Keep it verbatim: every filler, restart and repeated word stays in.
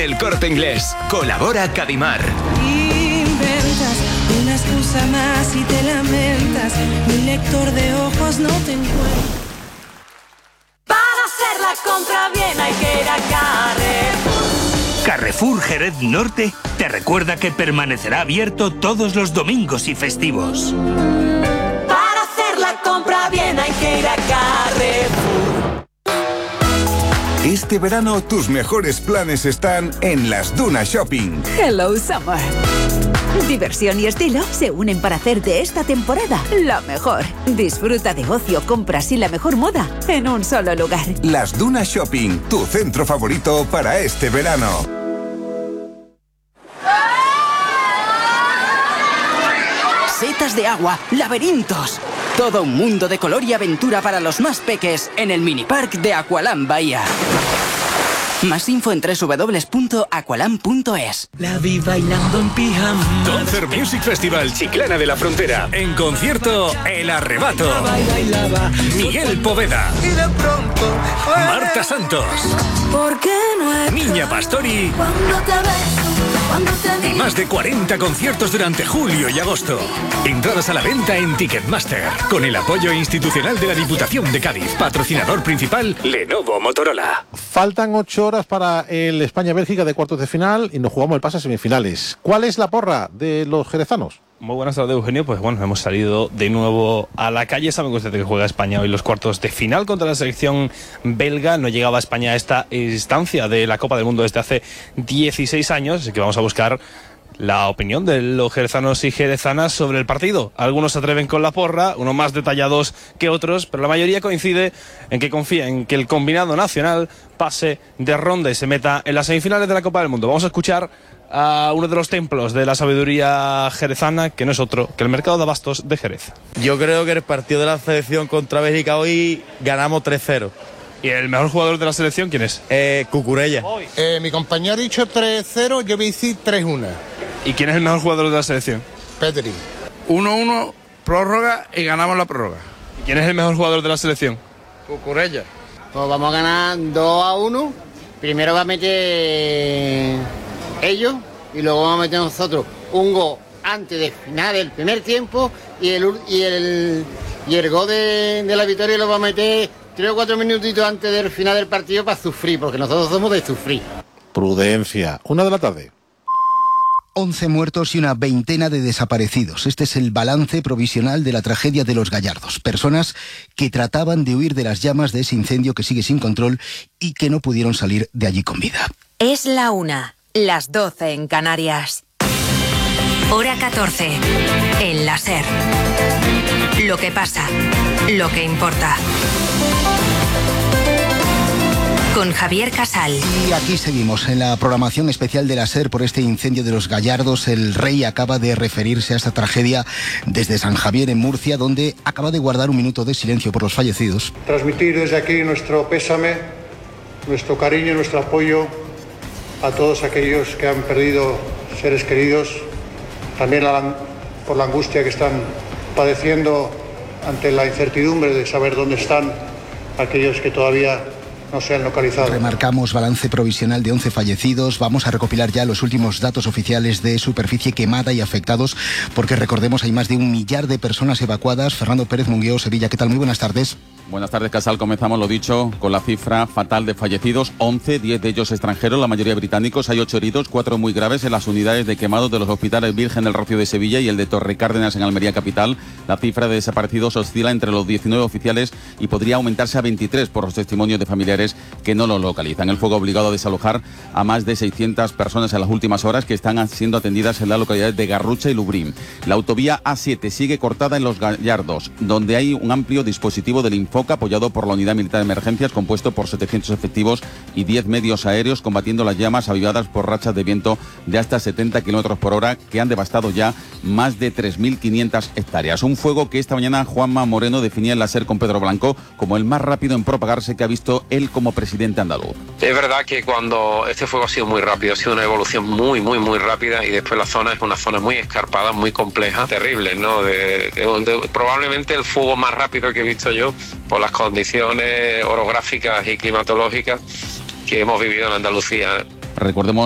El Corte Inglés. Colabora Cadimar. Inventas una excusa más y te lamentas. Mi lector de ojos no te encuentra. Para hacer la compra bien hay que ir a Carrefour. Carrefour Jerez Norte te recuerda que permanecerá abierto todos los domingos y festivos. Para hacer la compra bien hay que ir a Carrefour. Este verano tus mejores planes están en Las Dunas Shopping. Hello Summer. Diversión y estilo se unen para hacer de esta temporada la mejor. Disfruta de ocio, compras y la mejor moda en un solo lugar. Las Dunas Shopping, tu centro favorito para este verano. Setas de agua, laberintos. Todo un mundo de color y aventura para los más peques en el minipark de Aqualand Bahía. Más info en doble u doble u doble u punto aqualand punto es. La vi bailando en pijama. Concert Music Festival Chiclana de la Frontera. En concierto, El Arrebato. Miguel Poveda. Y de pronto, Marta Santos. ¿Por qué no es? Niña Pastori. Cuando te beso, cuando te Y más de cuarenta conciertos durante julio y agosto. Entradas a la venta en Ticketmaster. Con el apoyo institucional de la Diputación de Cádiz. Patrocinador principal, Lenovo Motorola. Faltan ocho horas para el España-Bélgica de cuartos de final y nos jugamos el pase a semifinales. ¿Cuál es la porra de los jerezanos? Muy buenas tardes, Eugenio. Pues bueno, hemos salido de nuevo a la calle. Saben ustedes que juega España hoy los cuartos de final contra la selección belga. No llegaba España a esta instancia de la Copa del Mundo desde hace dieciséis años, así que vamos a buscar la opinión de los jerezanos y jerezanas sobre el partido. Algunos se atreven con la porra, unos más detallados que otros, pero la mayoría coincide en que confía en que el combinado nacional pase de ronda y se meta en las semifinales de la Copa del Mundo. Vamos a escuchar a uno de los templos de la sabiduría jerezana, que no es otro que el mercado de abastos de Jerez. Yo creo que el partido de la selección contra Bélgica hoy ganamos tres cero. ¿Y el mejor jugador de la selección quién es? Eh, Cucurella. Eh, mi compañero ha dicho tres cero, yo voy a decir tres uno. ¿Y quién es el mejor jugador de la selección? Pedri. uno uno, prórroga y ganamos la prórroga. ¿Y quién es el mejor jugador de la selección? Cucurella. Pues vamos a ganar dos a uno. Primero va a meter ellos y luego vamos a meter nosotros un gol antes de final del primer tiempo y el, y el, y el gol de, de la victoria lo va a meter tres o cuatro minutitos antes del final del partido para sufrir, porque nosotros somos de sufrir. Prudencia. Una de la tarde. once muertos y una veintena de desaparecidos. Este es el balance provisional de la tragedia de Los Gallardos. Personas que trataban de huir de las llamas de ese incendio que sigue sin control y que no pudieron salir de allí con vida. Es la una, las doce en Canarias. Hora catorce, en la SER. Lo que pasa, lo que importa. Con Javier Casal. Y aquí seguimos en la programación especial de la SER por este incendio de Los Gallardos. El rey acaba de referirse a esta tragedia desde San Javier en Murcia, donde acaba de guardar un minuto de silencio por los fallecidos. Transmitir desde aquí nuestro pésame, nuestro cariño, nuestro apoyo a todos aquellos que han perdido seres queridos, también la, por la angustia que están padeciendo ante la incertidumbre de saber dónde están aquellos que todavía no se han localizado. Remarcamos balance provisional de once fallecidos. Vamos a recopilar ya los últimos datos oficiales de superficie quemada y afectados, porque recordemos hay más de un millar de personas evacuadas. Fernando Pérez Mungueo, Sevilla, ¿qué tal? Muy buenas tardes. Buenas tardes, Casal. Comenzamos, lo dicho, con la cifra fatal de fallecidos, once, diez de ellos extranjeros, la mayoría británicos. Hay ocho heridos, cuatro muy graves en las unidades de quemados de los hospitales Virgen del Rocío de Sevilla y el de Torre Cárdenas en Almería capital. La cifra de desaparecidos oscila entre los diecinueve oficiales y podría aumentarse a veintitrés por los testimonios de familiares que no lo localizan. El fuego ha obligado a desalojar a más de seiscientas personas en las últimas horas, que están siendo atendidas en las localidades de Garrucha y Lubrín. La autovía A siete sigue cortada en Los Gallardos, donde hay un amplio dispositivo del Infoca apoyado por la Unidad Militar de Emergencias, compuesto por setecientos efectivos y diez medios aéreos, combatiendo las llamas avivadas por rachas de viento de hasta setenta kilómetros por hora que han devastado ya más de tres mil quinientas hectáreas. Un fuego que esta mañana Juanma Moreno definía en la SER con Pedro Blanco como el más rápido en propagarse que ha visto él como presidente andaluz. Es verdad que cuando este fuego ha sido muy rápido, ha sido una evolución muy, muy, muy rápida, y después la zona es una zona muy escarpada, muy compleja, terrible, ¿no? De, de, de, probablemente el fuego más rápido que he visto yo por las condiciones orográficas y climatológicas que hemos vivido en Andalucía. Recordemos